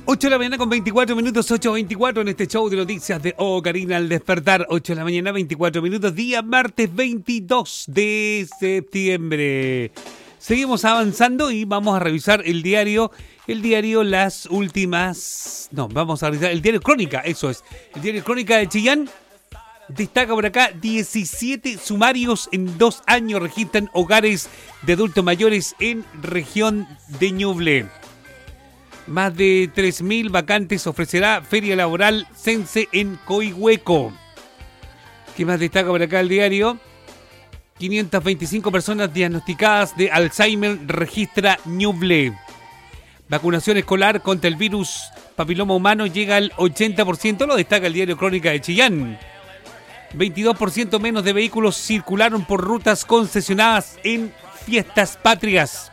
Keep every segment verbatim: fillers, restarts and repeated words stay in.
ocho de la mañana con veinticuatro minutos, ocho veinticuatro en este show de noticias de Oh Karina al despertar. ocho de la mañana, veinticuatro minutos, día martes veintidós de septiembre. Seguimos avanzando y vamos a revisar el diario, el diario Las Últimas... No, vamos a revisar el diario Crónica, eso es. El diario Crónica de Chillán destaca por acá, diecisiete sumarios en dos años registran hogares de adultos mayores en región de Ñuble. Más de tres mil vacantes ofrecerá Feria Laboral Sense en Coihueco. ¿Qué más destaca por acá el diario? quinientas veinticinco personas diagnosticadas de Alzheimer registra Ñuble. Vacunación escolar contra el virus papiloma humano llega al ochenta por ciento, lo destaca el diario Crónica de Chillán. veintidós por ciento menos de vehículos circularon por rutas concesionadas en fiestas patrias.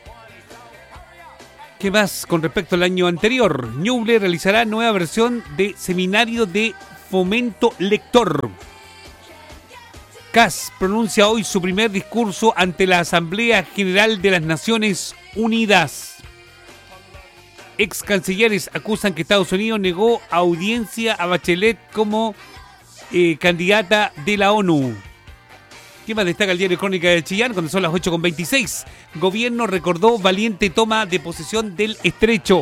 ¿Qué más con respecto al año anterior? Ñuble realizará nueva versión de seminario de fomento lector. C A S pronuncia hoy su primer discurso ante la Asamblea General de las Naciones Unidas. Ex cancilleres acusan que Estados Unidos negó audiencia a Bachelet como eh, candidata de la ONU. ¿Qué más destaca el diario Crónica de Chillán cuando son las ocho con veintiséis? Gobierno recordó valiente toma de posesión del Estrecho.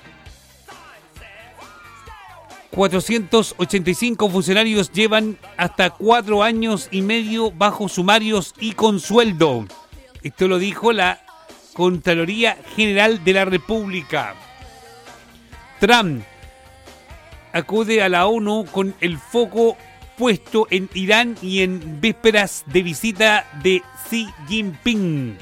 cuatrocientos ochenta y cinco funcionarios llevan hasta cuatro años y medio bajo sumarios y con sueldo. Esto lo dijo la Contraloría General de la República. Trump acude a la ONU con el foco puesto en Irán y en vísperas de visita de Xi Jinping.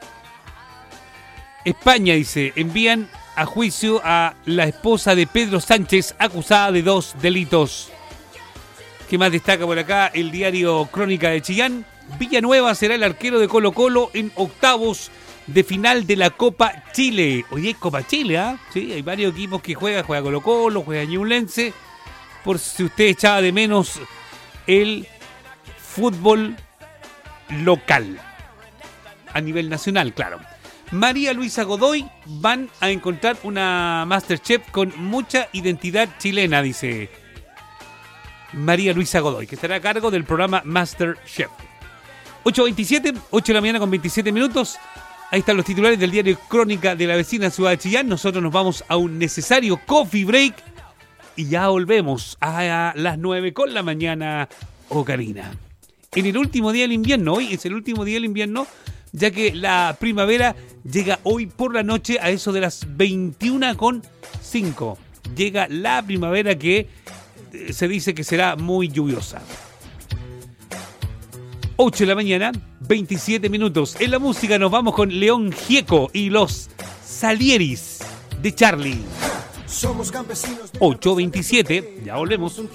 España, dice, envían a juicio a la esposa de Pedro Sánchez acusada de dos delitos. ¿Qué más destaca por acá el diario Crónica de Chillán? Villanueva será el arquero de Colo Colo en octavos de final de la Copa Chile. Hoy es Copa Chile, ¿ah? ¿eh? Sí, hay varios equipos que juegan, juega Colo Colo, juega Ñublense. Por si usted echaba de menos el fútbol local, a nivel nacional, claro. María Luisa Godoy van a encontrar una Masterchef con mucha identidad chilena, dice María Luisa Godoy, que estará a cargo del programa Masterchef. ocho veintisiete, ocho de la mañana con veintisiete minutos. Ahí están los titulares del diario Crónica de la vecina ciudad de Chillán. Nosotros nos vamos a un necesario coffee break y ya volvemos a las nueve con la mañana, oh Karina. En el último día del invierno, hoy es el último día del invierno, ya que la primavera llega hoy por la noche a eso de las veintiuna con cinco. Llega la primavera que eh, se dice que será muy lluviosa. ocho de la mañana, veintisiete minutos. En la música nos vamos con León Gieco y los Salieris de Charlie. Somos campesinos. ocho veintisiete, ya volvemos.